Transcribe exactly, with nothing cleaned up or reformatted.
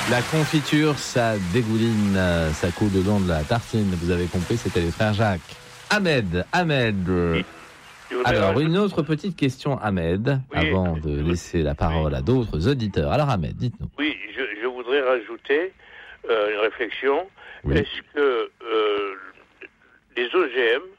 La confiture, ça dégouline, ça coule dedans de la tartine. Vous avez compris, c'était les frères Jacques. Ahmed, Ahmed. Oui. Alors, une autre petite question, Ahmed, Oui. avant de laisser la parole Oui. à d'autres auditeurs. Alors, Ahmed, dites-nous. Oui, je, je voudrais rajouter euh, une réflexion. Oui. Est-ce que euh, les O G M